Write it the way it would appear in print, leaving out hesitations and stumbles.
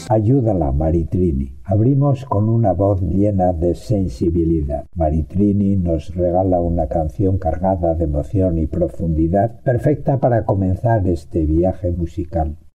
Ayúdala, Maritrini. Abrimos con una voz llena de sensibilidad. Maritrini nos regala una canción cargada de emoción y profundidad, perfecta para comenzar este viaje musical.